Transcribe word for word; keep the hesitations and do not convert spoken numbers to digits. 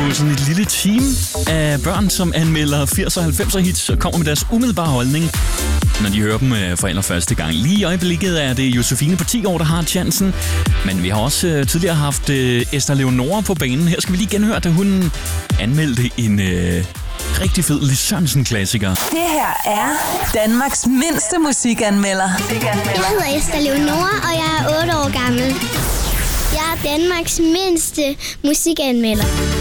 jo sådan et lille team af børn, som anmelder firser og halvfemser hits og kommer med deres umiddelbare holdning, når de hører dem for allerførste gang. Lige i øjeblikket er det Josefine på ti år, der har chancen. Men vi har også uh, tidligere haft uh, Esther Leonora på banen. Her skal vi lige genhøre, da hun anmeldte en uh, rigtig fed Lis Sørensen-klassiker. Det her er Danmarks mindste musikanmelder. Jeg hedder Esther Leonora, og jeg er otte år gammel. Jeg er Danmarks mindste musikanmelder.